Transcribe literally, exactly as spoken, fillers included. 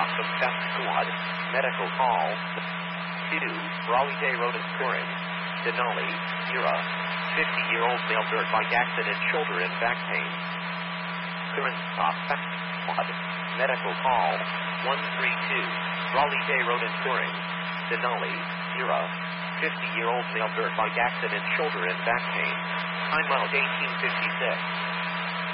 Awesome Test Squad. Medical call. two. Raleigh Day Road in Turin. Denali, Mira. fifty-year-old male dirt bike accident, shoulder and back pain. Turin Stop Test Squad. Medical call. one three two. Raleigh Day Road in Turin. Denali, Mira. fifty-year-old male dirt bike accident, shoulder and back pain. Time out eighteen fifty-six.